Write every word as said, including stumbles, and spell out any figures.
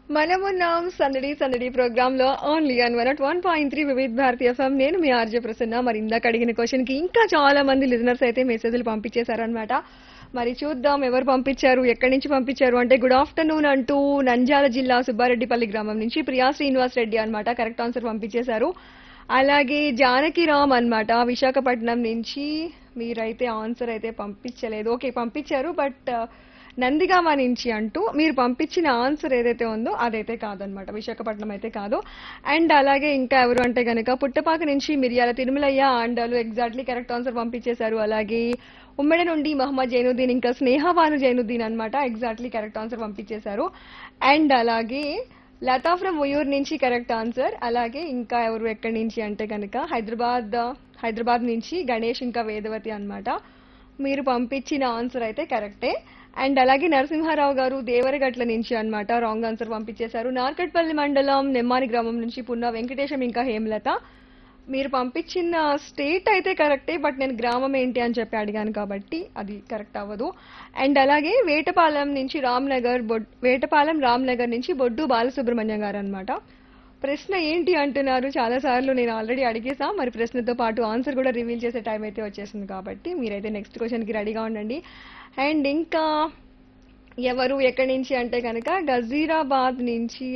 మనమున్నాం సందడి సందడి ప్రోగ్రామ్ లో only an one at one point three వివిధ భారతి ఎఫ్ఎం. నేను మీ ఆర్జే ప్రసన్న. మరి ఇందాక అడిగిన క్వశ్చన్ కి ఇంకా చాలా మంది లిజనర్స్ అయితే మెసేజ్లు పంపించేశారనమాట. మరి చూద్దాం ఎవరు పంపించారు, ఎక్కడి నుంచి పంపించారు అంటే గుడ్ ఆఫ్టర్నూన్ అంటూ నంద్యాల జిల్లా సుబ్బారెడ్డిపల్లి గ్రామం నుంచి ప్రియా శ్రీనివాస్ రెడ్డి అన్నమాట కరెక్ట్ ఆన్సర్ పంపించేశారు. అలాగే జానకిరామ్ అన్నమాట విశాఖపట్నం నుంచి. మీరైతే ఆన్సర్ అయితే పంపించలేదు. ఓకే పంపించారు బట్ నందిగామ నుంచి అంటూ మీరు పంపించిన ఆన్సర్ ఏదైతే ఉందో అదైతే కాదనమాట, విశాఖపట్నం అయితే కాదు. అండ్ అలాగే ఇంకా ఎవరు అంటే గనక పుట్టపాక నుంచి మిరియాల Tirumalayya Andal exactly correct answer పంపించేశారు. అలాగే ఉమ్మడి నుండి మహమ్మద్ జైనుద్దీన్ ఇంకా స్నేహవాను జైనుద్దీన్ అనమాట ఎగ్జాక్ట్లీ కరెక్ట్ ఆన్సర్ పంపించేశారు. అండ్ అలాగే లతా ఫ్రమ్ ఉయూర్ నుంచి కరెక్ట్ ఆన్సర్. అలాగే ఇంకా ఎవరు ఎక్కడి నుంచి అంటే కనుక హైదరాబాద్ హైదరాబాద్ నుంచి గణేష్ ఇంకా వేదవతి అన్నమాట. మీరు పంపించిన ఆన్సర్ అయితే కరెక్టే. అండ్ అలాగే నరసింహారావు గారు దేవరగట్ల నుంచి అన్నమాట రాంగ్ ఆన్సర్ పంపించేశారు. నార్కట్పల్లి మండలం నెమ్మాని గ్రామం నుంచి పున్న వెంకటేశం ఇంకా హేమలత. మీరు పంపించిన స్టేట్ అయితే కరెక్టే బట్ నేను గ్రామం ఏంటి అని చెప్పి అడిగాను కాబట్టి అది కరెక్ట్ అవ్వదు. అండ్ అలాగే వేటపాలెం నుంచి రామ్నగర్ బొడ్ వేటపాలెం రామ్నగర్ నుంచి బొడ్డు బాలసుబ్రహ్మణ్యం గారు అన్నమాట. ప్రశ్న ఏంటి అంటున్నారు, చాలా సార్లు నేను ఆల్రెడీ అడిగేసా. మరి ప్రశ్నతో పాటు ఆన్సర్ కూడా రివీల్ చేసే టైం అయితే వచ్చేసింది కాబట్టి మీరైతే నెక్స్ట్ క్వశ్చన్ కి రెడీగా ఉండండి. అండ్ ఇంకా ఎవరు ఎక్కడి నుంచి అంటే కనుక గజీరాబాద్ నుంచి